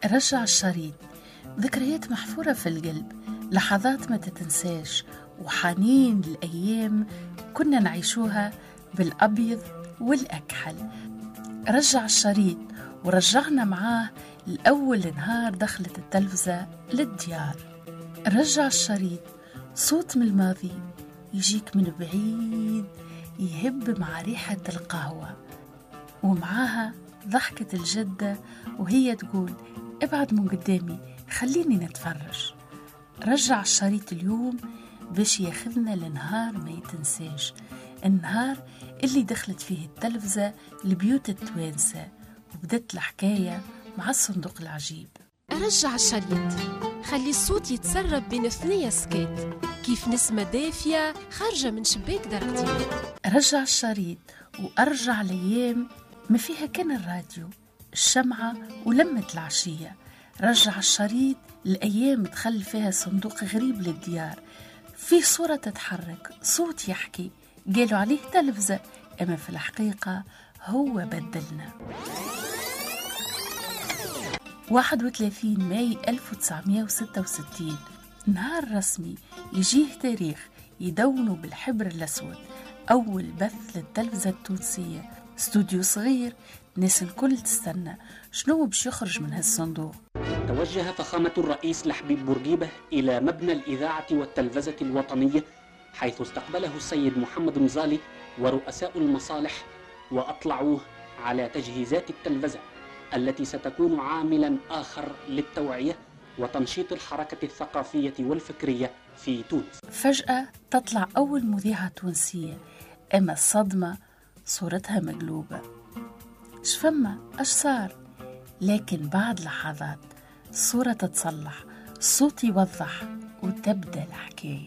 رجع الشريط، ذكريات محفورة في القلب، لحظات ما تتنساش، وحنين الأيام كنا نعيشوها بالأبيض والأكحل. رجع الشريط ورجعنا معاه الأول نهار دخلت التلفزة للديار. رجع الشريط، صوت من الماضي يجيك من بعيد يهب مع ريحة القهوة، ومعاها ضحكة الجدة وهي تقول ابعد من قدامي خليني نتفرج. رجع الشريط اليوم باش ياخذنا لنهار ما يتنساش، النهار اللي دخلت فيه التلفزة لبيوت التوانسة وبدت الحكاية مع الصندوق العجيب. رجع الشريط، خلي الصوت يتسرب بين ثنية سكات كيف نسمة دافية خارجة من شباك درجتين. رجع الشريط وأرجع الأيام ما فيها كان الراديو، الشمعة ولمة العشية. رجع الشريط الأيام تخلي فيها صندوق غريب للديار، فيه صورة تتحرك، صوت يحكي، قالوا عليه تلفزة، أما في الحقيقة هو بدلنا. 31 ماي 1966 نهار رسمي يجيه تاريخ يدونوا بالحبر الأسود، أول بث للتلفزة التونسية، استوديو صغير، ناس الكل تستنى شنو باش يخرج من هالصندوق. توجه فخامة الرئيس لحبيب بورقيبة إلى مبنى الإذاعة والتلفزة الوطنية، حيث استقبله السيد محمد نزالي ورؤساء المصالح، وأطلعوه على تجهيزات التلفزة التي ستكون عاملا آخر للتوعية وتنشيط الحركة الثقافية والفكرية في تونس. فجأة تطلع أول مذيعة تونسية، أما الصدمة صورتها مقلوبة. شفما أش صار؟ لكن بعد لحظات الصورة تتصلح، الصوت يوضح، وتبدأ الحكاية.